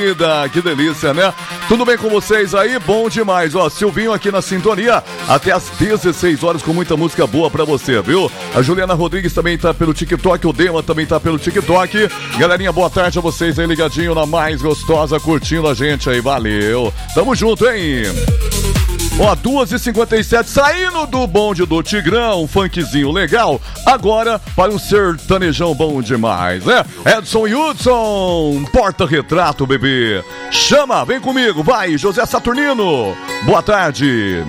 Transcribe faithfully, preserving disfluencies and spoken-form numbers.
Que delícia, né? Tudo bem com vocês aí? Bom demais, ó, Silvinho aqui na sintonia até às dezesseis horas com muita música boa pra você, viu? A Juliana Rodrigues também tá pelo TikTok, o Dema também tá pelo TikTok. Galerinha, boa tarde a vocês aí ligadinho na mais gostosa, curtindo a gente aí, valeu. Tamo junto, hein? Ó, duas e cinquenta e sete, saindo do bonde do Tigrão, um funkzinho legal, agora para um sertanejão bom demais, né? Edson Hudson, porta-retrato, bebê. Chama, vem comigo, vai, José Saturnino. Boa tarde.